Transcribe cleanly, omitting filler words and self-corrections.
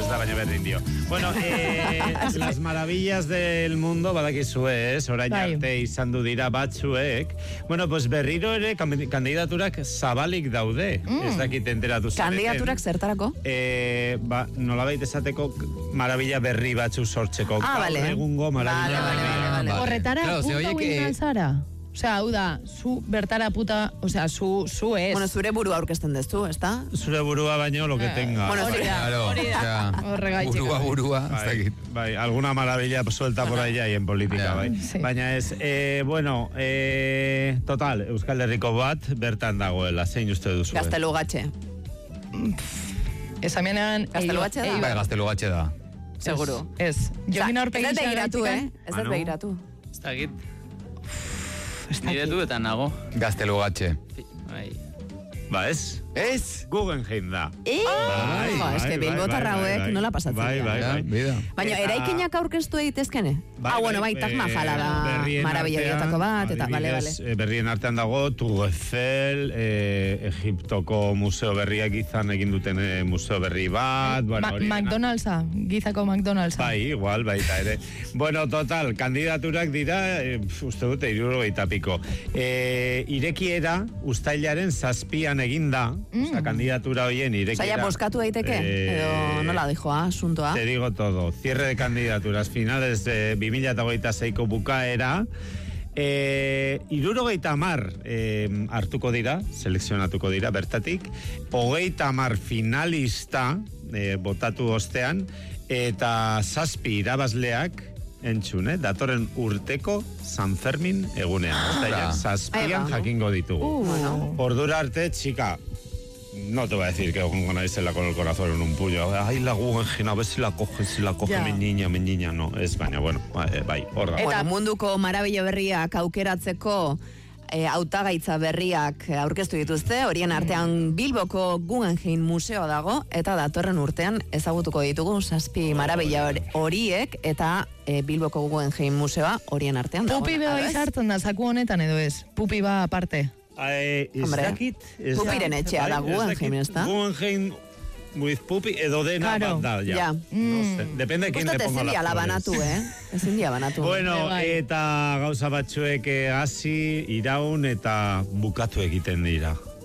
da, baina berdin dio. Bueno, las maravillas del mundo, badakizue, orain arte izan du dira batzuek. Bueno, pues berriro ere kandidaturak zabalik daude. Ez dakit enteratu zareten. Kandidaturak zertarako? Nolabait esateko marabilla berri batzu sortzeko. Vale. Egungo marabilla berri. Horretara, puta guinan zara. Osea, hau da, zu bertara puta, osea, zu ez. Bueno, zure burua aurkezten dezu, ezta? Zure burua baino lo que tenga. Bueno, hori da. Horregaitik. Burua, ez dakit. Bai, alguna maravilla suelta por ahí en política, bai. Sí. Baina ez, bueno, total, Euskal Herriko bat bertan dagoela, zein uste duzu? Gaztelugatxe. Esamenean... Gaztelugatxe da? Bai, Gaztelugatxe da. Seguro. Ez. Jomina Orpegi ez dut begiratu, Ez dut begiratu. Ez dakit. Nire duetan nago. Gaztelugatxe. Bai. Ba, ez? Ez? Guggenheim da. Ez que Bilbotarra hauek nola pasatzen dira. Baina, eraikinak aurkeztu egitezkene? Bueno, bai, Taj Mahal da marabilla horietako bat, eta bale. Berrien artean dago, Tour Eiffel, Egiptoko museo berriak izan egin duten museo berri bat. McDonald'sa, gizako McDonald'sa. Bai, igual, baita ere. Bueno, total, kandidaturak dira, uste dute, 70 piko. Irekiera, uztailaren 7an egin da, oza, kandidatura hoien irekiera. Zaila, boskatu daiteke? Edo nola dijo, asuntoa? Te digo todo. Cierre de candidaturas, finales de 2026ko bukaera. 70 hartuko dira, selekzionatuko dira bertatik. 30 finalista botatu ostean, eta 7 irabazleak entzun, datorren urteko San Fermin egunean. Zazpian jakingo ditugu. Ordura arte, chica, no te voy a decir que con naizela con el corazón en un puño. Ay, la Guggenheim, a ver si la coge mi niña, no. Ez baina, bueno, bai, hor da. Eta munduko marabila berriak aukeratzeko hautagaitza berriak aurkeztu dituzte, horien artean Bilboko Guggenheim museo dago, eta datorren urtean ezagutuko ditugu 7 marabila horiek, eta Bilboko Guggenheim museoa horien artean dago. Pupi beba izartzen da, zaku honetan edo ez? Pupi ba aparte. Pupiren etxea da Guggenheim, ez da? Guggenheim with Pupi edo dena bat da, ja. No sé, depende de quién le ponga las flores. Ezin dia banatu. Bueno, eta gauza batzuek hasi, iraun eta bukatu egiten dira.